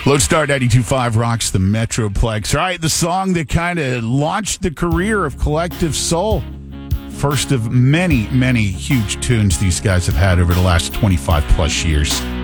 Lodestar 92.5 rocks the Metroplex. All right, the song that kind of launched the career of Collective Soul. First of many, many huge tunes these guys have had over the last 25 plus years.